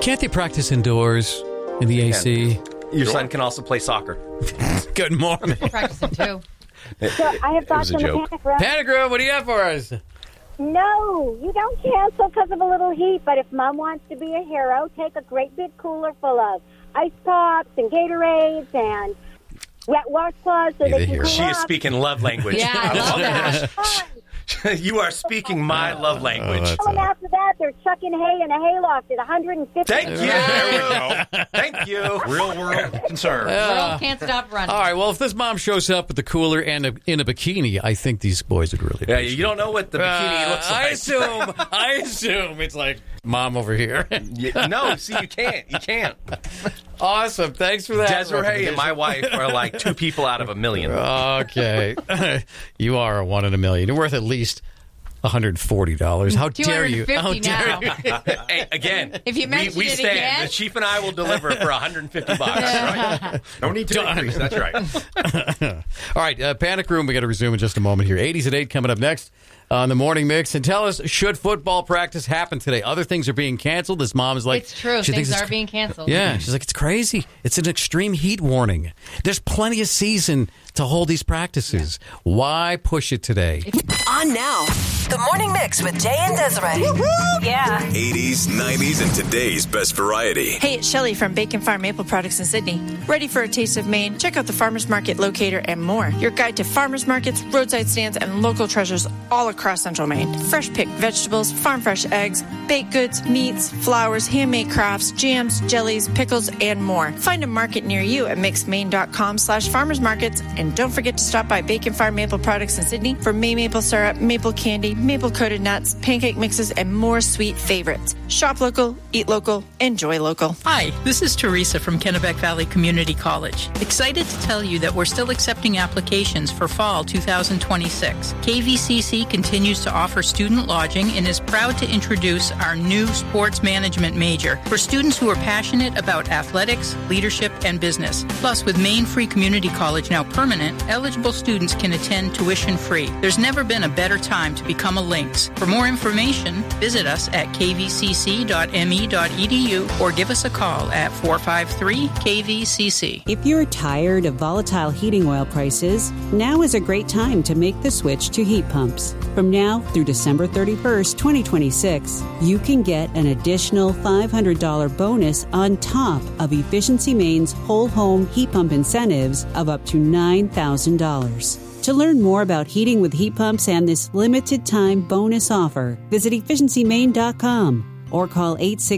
Can't they practice indoors in the AC? Your son can also play soccer. Good morning. Practicing too. So I have thoughts on the panic room. Panic room, what do you have for us? No, you don't cancel because of a little heat, but if Mom wants to be a hero, take a great big cooler full of ice pops and Gatorades and wet washcloths so they can cool She is off. speaking love language. Yeah, I love that. You are speaking my love language. And after that, they're chucking hay in a hayloft at 150. Thank you. There we go. Thank you. Real world concern. Girl can't stop running. All right, well, if this mom shows up with the cooler and in a bikini, I think these boys would really Yeah, you don't know what the bikini looks like. I assume it's like mom over here. No, see, you can't. You can't. Awesome. Thanks for that. Desiree and my wife are like 2 people out of a million. Okay. You are a 1 in a million. You're worth at least $140. How dare you? How dare you? Hey, again, If you mention we it stand. again. The chief and I will deliver for $150. Right? No need to increase. That's right. All right, Panic Room, we got to resume in just a moment here. 80s at 8 coming up next on the Morning Mix. And tell us, should football practice happen today? Other things are being canceled. This mom is like... It's true. she thinks Things are being canceled. Yeah, she's like, it's crazy. It's an extreme heat warning. There's plenty of season to hold these practices. Yeah. Why push it today? On now, the Morning Mix with Jay and Desiree. Yeah. 80s, 90s, and today's best variety. Hey, it's Shelley from Bacon Farm Maple Products in Sydney. Ready for a taste of Maine? Check out the Farmers Market Locator and more. Your guide to farmers markets, roadside stands, and local treasures all across Central Maine. Fresh picked vegetables, farm fresh eggs, baked goods, meats, flowers, handmade crafts, jams, jellies, pickles, and more. Find a market near you at mixedmaine.com/farmersmarkets. And don't forget to stop by Bacon Farm Maple Products in Sydney for May maple syrup, maple candy, maple coated nuts, pancake mixes, and more sweet favorites. Shop local, eat local, enjoy local. Hi, this is Teresa from Kennebec Valley Community College. Excited to tell you that we're still accepting applications for fall 2026. KVCC continues to offer student lodging and is proud to introduce our new sports management major for students who are passionate about athletics, leadership, and business. Plus, with Maine Free Community College now permanent, eligible students can attend tuition-free. There's never been a better time to become a Lynx. For more information, visit us at kvcc.me.edu or give us a call at 453-KVCC. If you're tired of volatile heating oil prices, now is a great time to make the switch to heat pumps. From now through December 31st, 2026, you can get an additional $500 bonus on top of Efficiency Maine's whole home heat pump incentives of up to $9,000. To learn more about heating with heat pumps and this limited time bonus offer, visit efficiencymaine.com or call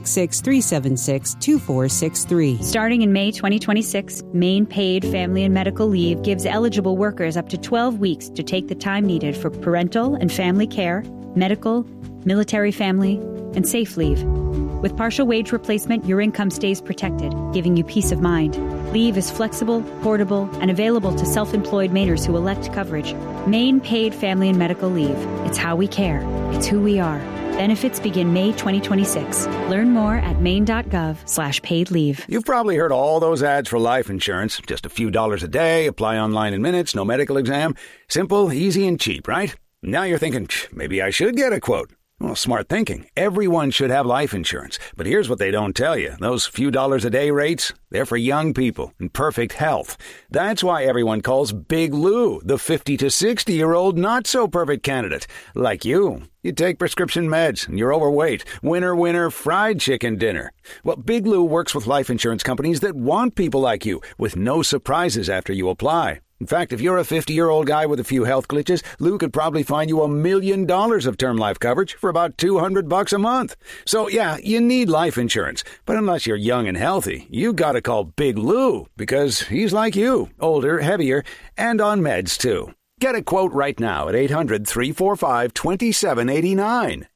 866-376-2463. Starting in May 2026, Maine Paid Family and Medical Leave gives eligible workers up to 12 weeks to take the time needed for parental and family care, medical, military family, and safe leave. With partial wage replacement, your income stays protected, giving you peace of mind. Leave is flexible, portable, and available to self-employed Mainers who elect coverage. Maine Paid Family and Medical Leave. It's how we care. It's who we are. Benefits begin May 2026. Learn more at maine.gov/paid leave. You've probably heard all those ads for life insurance. Just a few dollars a day, apply online in minutes, no medical exam. Simple, easy, and cheap, right? Now you're thinking, maybe I should get a quote. Well, smart thinking. Everyone should have life insurance. But here's what they don't tell you. Those few dollars a day rates, they're for young people in perfect health. That's why everyone calls Big Lou the 50 to 60-year-old not-so-perfect candidate. Like you. You take prescription meds and you're overweight. Winner, fried chicken dinner. Well, Big Lou works with life insurance companies that want people like you with no surprises after you apply. In fact, if you're a 50-year-old guy with a few health glitches, Lou could probably find you $1 million of term life coverage for about $200 a month. So, yeah, you need life insurance. But unless you're young and healthy, you gotta call Big Lou because he's like you, older, heavier, and on meds, too. Get a quote right now at 800-345-2789.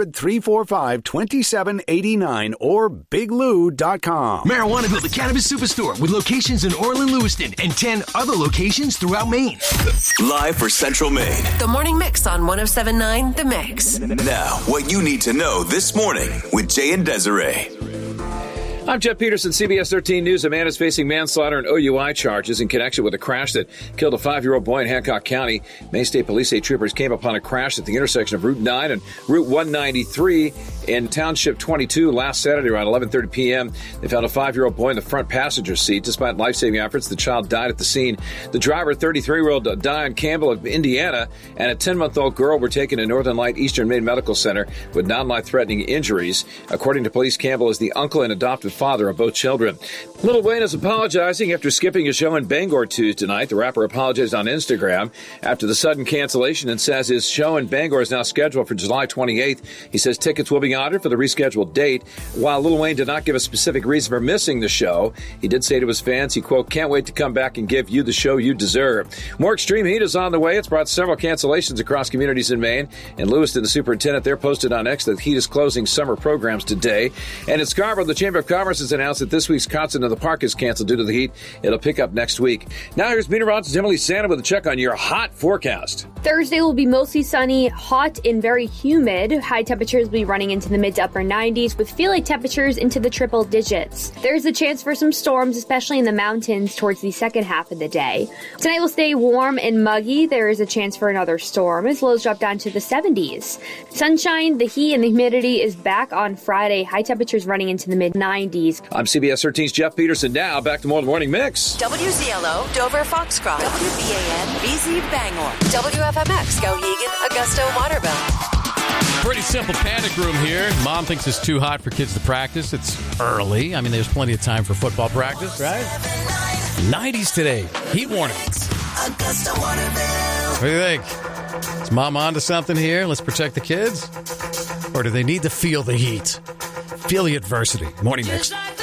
800-345-2789 or biglou.com. Marijuana-Ville, the cannabis superstore with locations in Orland, Lewiston, and 10 other locations throughout Maine. Live for Central Maine. The Morning Mix on 107.9 The Mix. Now, what you need to know this morning with Jay and Desiree. I'm Jeff Peterson, CBS 13 News. A man is facing manslaughter and OUI charges in connection with a crash that killed a 5-year-old boy in Hancock County. Maine State Police say troopers came upon a crash at the intersection of Route 9 and Route 193 In Township 22 last Saturday around 11:30 p.m., they found a 5-year-old boy in the front passenger seat. Despite life-saving efforts, the child died at the scene. The driver, 33-year-old Diane Campbell of Indiana, and a 10-month-old girl were taken to Northern Light Eastern Maine Medical Center with non-life-threatening injuries. According to police, Campbell is the uncle and adoptive father of both children. Lil Wayne is apologizing after skipping a show in Bangor Tuesday night. The rapper apologized on Instagram after the sudden cancellation and says his show in Bangor is now scheduled for July 28th. He says tickets will be honored for the rescheduled date. While Lil Wayne did not give a specific reason for missing the show, he did say to his fans, he, quote, can't wait to come back and give you the show you deserve. More extreme heat is on the way. It's brought several cancellations across communities in Maine. In Lewiston, the superintendent there posted on X that heat is closing summer programs today. And in Scarborough, the Chamber of Commerce has announced that this week's Concert in the Park is canceled due to the heat. It'll pick up next week. Now here's meteorologist Emily Santa with a check on your hot forecast. Thursday will be mostly sunny, hot, and very humid. High temperatures will be running into the mid to upper 90s with feel-like temperatures into the triple digits. There's a chance for some storms, especially in the mountains towards the second half of the day. Tonight will stay warm and muggy. There is a chance for another storm as lows drop down to the 70s. Sunshine, the heat, and the humidity is back on Friday. High temperatures running into the mid 90s. I'm CBS 13's Jeff Peterson. Now back to more of the Morning Mix. WZLO, Dover, Foxcroft. WBAN, BZ, Bangor. WFMX, Skowhegan, Augusta, Waterville. Pretty simple panic room here. Mom thinks it's too hot for kids to practice. It's early. I mean, there's plenty of time for football practice, right? 90s today. Heat warning. Augusta, Waterville. What do you think? Is Mom onto something here? Let's protect the kids? Or do they need to feel the heat? Feel the adversity. Morning Mix.